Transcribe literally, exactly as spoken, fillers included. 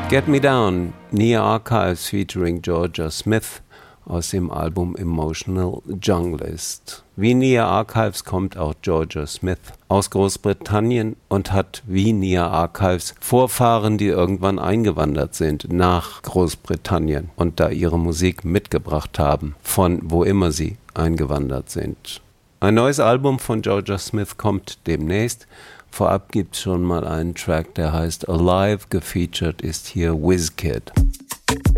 Get Me Down, Nia Archives featuring Georgia Smith aus dem Album Emotional Junglist. Wie Nia Archives kommt auch Georgia Smith aus Großbritannien und hat wie Nia Archives Vorfahren, die irgendwann eingewandert sind nach Großbritannien und da ihre Musik mitgebracht haben, von wo immer sie eingewandert sind. Ein neues Album von Georgia Smith kommt demnächst. Vorab gibt es schon mal einen Track, der heißt Alive. Gefeatured ist hier Wizkid.